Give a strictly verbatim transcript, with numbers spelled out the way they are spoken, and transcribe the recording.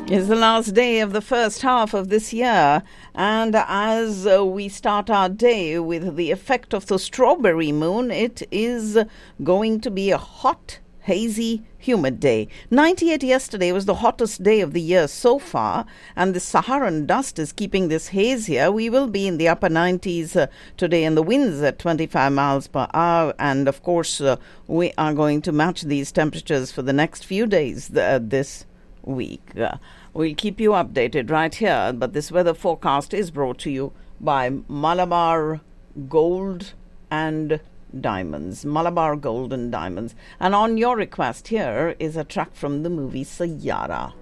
It's the last day of the first half of this year, and as uh, we start our day with the effect of the strawberry moon, it is going to be a hot, hazy, humid day. ninety-eight yesterday was the hottest day of the year so far, and the Saharan dust is keeping this haze here. We will be in the upper nineties uh, today, and the winds at twenty-five miles per hour, and of course uh, we are going to match these temperatures for the next few days uh, this week. Uh, we'll keep you updated right here, but this weather forecast is brought to you by Malabar Gold and Diamonds. Malabar Gold and Diamonds. And on your request, here is a track from the movie Sayyara.